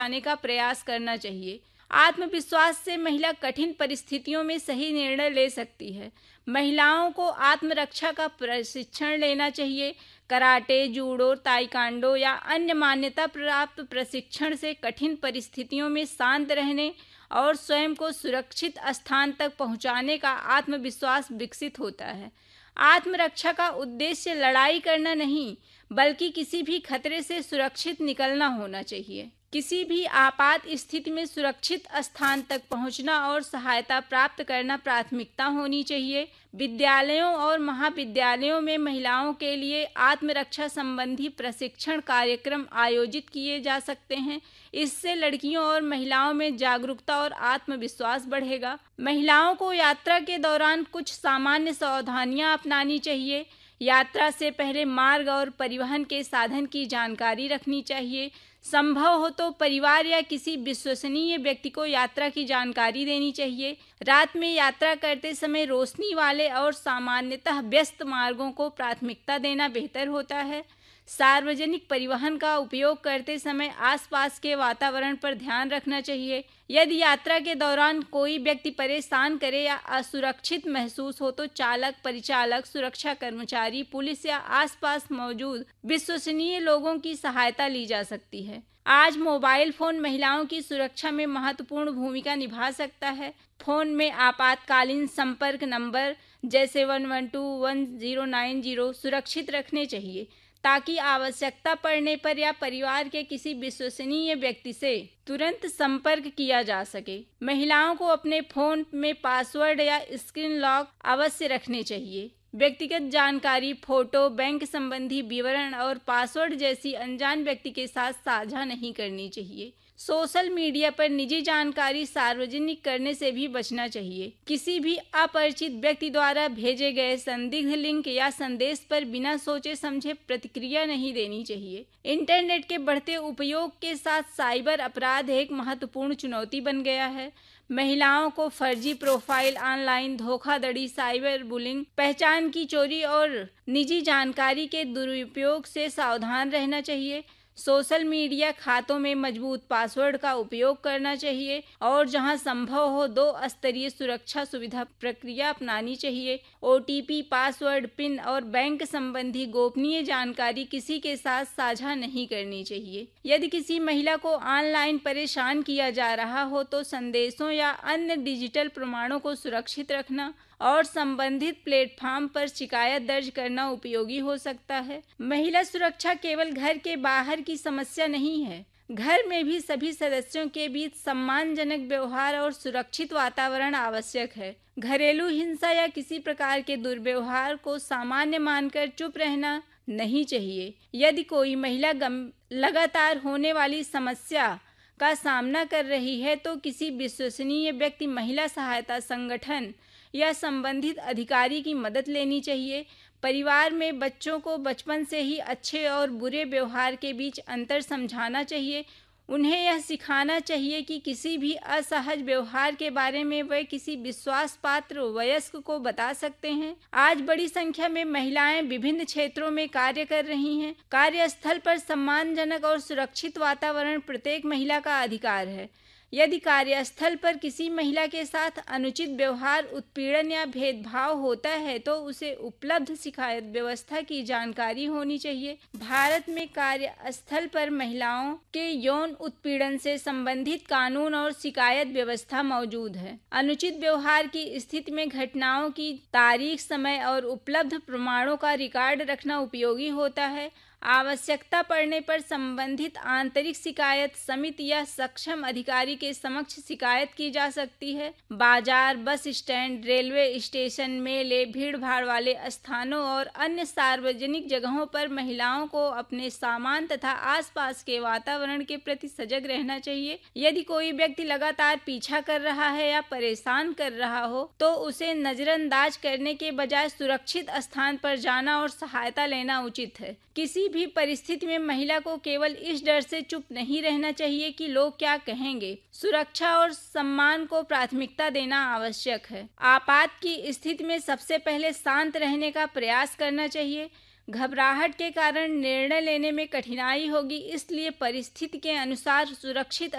आने का प्रयास करना चाहिए। आत्मविश्वास से महिला कठिन परिस्थितियों में सही निर्णय ले सकती है। महिलाओं को आत्मरक्षा का प्रशिक्षण लेना चाहिए। कराटे, जूडो, ताइक्वांडो या अन्य मान्यता प्राप्त प्रशिक्षण से कठिन परिस्थितियों में शांत रहने और स्वयं को सुरक्षित स्थान तक पहुंचाने का आत्मविश्वास विकसित होता है। आत्मरक्षा का उद्देश्य लड़ाई करना नहीं, बल्कि किसी भी खतरे से सुरक्षित निकलना होना चाहिए। किसी भी आपात स्थिति में सुरक्षित स्थान तक पहुंचना और सहायता प्राप्त करना प्राथमिकता होनी चाहिए। विद्यालयों और महाविद्यालयों में महिलाओं के लिए आत्मरक्षा संबंधी प्रशिक्षण कार्यक्रम आयोजित किए जा सकते हैं। इससे लड़कियों और महिलाओं में जागरूकता और आत्मविश्वास बढ़ेगा। महिलाओं को यात्रा के दौरान कुछ सामान्य सावधानियां अपनानी चाहिए। यात्रा से पहले मार्ग और परिवहन के साधन की जानकारी रखनी चाहिए। संभव हो तो परिवार या किसी विश्वसनीय व्यक्ति को यात्रा की जानकारी देनी चाहिए। रात में यात्रा करते समय रोशनी वाले और सामान्यतः व्यस्त मार्गों को प्राथमिकता देना बेहतर होता है। सार्वजनिक परिवहन का उपयोग करते समय आसपास के वातावरण पर ध्यान रखना चाहिए। यदि यात्रा के दौरान कोई व्यक्ति परेशान करे या असुरक्षित महसूस हो तो चालक, परिचालक, सुरक्षा कर्मचारी, पुलिस या आसपास मौजूद विश्वसनीय लोगों की सहायता ली जा सकती है। आज मोबाइल फोन महिलाओं की सुरक्षा में महत्वपूर्ण भूमिका निभा सकता है। फोन में आपातकालीन संपर्क नंबर जैसे 112 1090 सुरक्षित रखने चाहिए, ताकि आवश्यकता पड़ने पर या परिवार के किसी विश्वसनीय व्यक्ति से तुरंत संपर्क किया जा सके। महिलाओं को अपने फोन में पासवर्ड या स्क्रीन लॉक अवश्य रखने चाहिए। व्यक्तिगत जानकारी, फोटो, बैंक संबंधी विवरण और पासवर्ड जैसी अनजान व्यक्ति के साथ साझा नहीं करनी चाहिए। सोशल मीडिया पर निजी जानकारी सार्वजनिक करने से भी बचना चाहिए। किसी भी अपरिचित व्यक्ति द्वारा भेजे गए संदिग्ध लिंक या संदेश पर बिना सोचे समझे प्रतिक्रिया नहीं देनी चाहिए। इंटरनेट के बढ़ते उपयोग के साथ साइबर अपराध एक महत्वपूर्ण चुनौती बन गया है। महिलाओं को फर्जी प्रोफाइल, ऑनलाइन धोखाधड़ी, साइबर बुलिंग, पहचान की चोरी और निजी जानकारी के दुरुपयोग से सावधान रहना चाहिए। सोशल मीडिया खातों में मजबूत पासवर्ड का उपयोग करना चाहिए और जहां संभव हो 2 स्तरीय सुरक्षा सुविधा प्रक्रिया अपनानी चाहिए। ओटीपी, पासवर्ड, पिन और बैंक संबंधी गोपनीय जानकारी किसी के साथ साझा नहीं करनी चाहिए। यदि किसी महिला को ऑनलाइन परेशान किया जा रहा हो तो संदेशों या अन्य डिजिटल प्रमाणों को सुरक्षित रखना और संबंधित प्लेटफॉर्म पर शिकायत दर्ज करना उपयोगी हो सकता है। महिला सुरक्षा केवल घर के बाहर की समस्या नहीं है, घर में भी सभी सदस्यों के बीच सम्मानजनक व्यवहार और सुरक्षित वातावरण आवश्यक है। घरेलू हिंसा या किसी प्रकार के दुर्व्यवहार को सामान्य मानकर चुप रहना नहीं चाहिए। यदि कोई महिला लगातार होने वाली समस्या का सामना कर रही है तो किसी विश्वसनीय व्यक्ति, महिला सहायता संगठन या संबंधित अधिकारी की मदद लेनी चाहिए। परिवार में बच्चों को बचपन से ही अच्छे और बुरे व्यवहार के बीच अंतर समझाना चाहिए। उन्हें यह सिखाना चाहिए कि किसी भी असहज व्यवहार के बारे में वे किसी विश्वास पात्र वयस्क को बता सकते हैं। आज बड़ी संख्या में महिलाएं विभिन्न क्षेत्रों में कार्य कर रही हैं। कार्यस्थल पर सम्मानजनक और सुरक्षित वातावरण प्रत्येक महिला का अधिकार है। यदि कार्यस्थल पर किसी महिला के साथ अनुचित व्यवहार, उत्पीड़न या भेदभाव होता है तो उसे उपलब्ध शिकायत व्यवस्था की जानकारी होनी चाहिए। भारत में कार्यस्थल पर महिलाओं के यौन उत्पीड़न से संबंधित कानून और शिकायत व्यवस्था मौजूद है। अनुचित व्यवहार की स्थिति में घटनाओं की तारीख, समय और उपलब्ध प्रमाणों का रिकॉर्ड रखना उपयोगी होता है। आवश्यकता पड़ने पर संबंधित आंतरिक शिकायत समिति या सक्षम अधिकारी के समक्ष शिकायत की जा सकती है। बाजार, बस स्टैंड, रेलवे स्टेशन, मेले, भीड़-भाड़ वाले स्थानों और अन्य सार्वजनिक जगहों पर महिलाओं को अपने सामान तथा आसपास के वातावरण के प्रति सजग रहना चाहिए। यदि कोई व्यक्ति लगातार पीछा कर रहा है या परेशान कर रहा हो तो उसे नजरअंदाज करने के बजाय सुरक्षित स्थान पर जाना और सहायता लेना उचित है। किसी भी परिस्थिति में महिला को केवल इस डर से चुप नहीं रहना चाहिए कि लोग क्या कहेंगे। सुरक्षा और सम्मान को प्राथमिकता देना आवश्यक है। आपात की स्थिति में सबसे पहले शांत रहने का प्रयास करना चाहिए। घबराहट के कारण निर्णय लेने में कठिनाई होगी, इसलिए परिस्थिति के अनुसार सुरक्षित